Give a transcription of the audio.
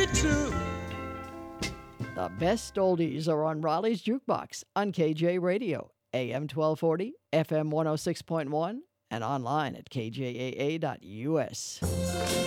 true. The best oldies are on Raleigh's Jukebox on KJ Radio, AM 1240, FM 106.1, and online at kjaa.us.